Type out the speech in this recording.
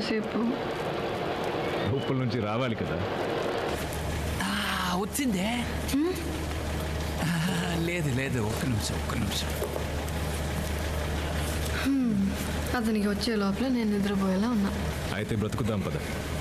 ఎంతసేపు? ఉప్పుల నుంచి రావాలి కదా. వచ్చిందే. లేదు లేదు, ఒక్క నిమిషం. అతనికి వచ్చే లోపల నేను నిద్రపోయేలా ఉన్నా. అయితే బ్రతుకుదాం పద.